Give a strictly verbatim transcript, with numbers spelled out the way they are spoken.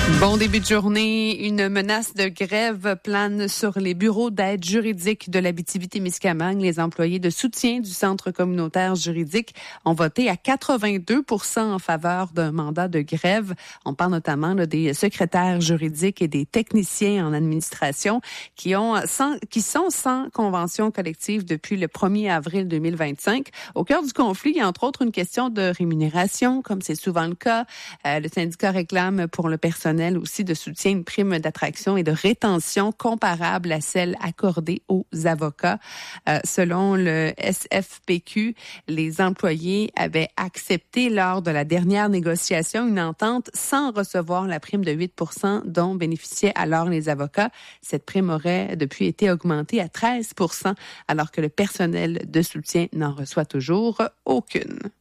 Bon début de journée. Une menace de grève plane sur les bureaux d'aide juridique de l'Abitibi-Témiscamingue. Les employés de soutien du Centre communautaire juridique ont voté à quatre-vingt-deux pour cent en faveur d'un mandat de grève. On parle notamment là, des secrétaires juridiques et des techniciens en administration qui ont sans, qui sont sans convention collective depuis le premier avril deux mille vingt-cinq. Au cœur du conflit, il y a entre autres une question de rémunération, comme c'est souvent le cas. Euh, le syndicat réclame pour le personnel aussi de soutien une prime d'attraction et de rétention comparable à celle accordée aux avocats. Euh, selon le S F P Q, les employés avaient accepté lors de la dernière négociation une entente sans recevoir la prime de huit pour cent dont bénéficiaient alors les avocats. Cette prime aurait depuis été augmentée à treize pour cent alors que le personnel de soutien n'en reçoit toujours aucune.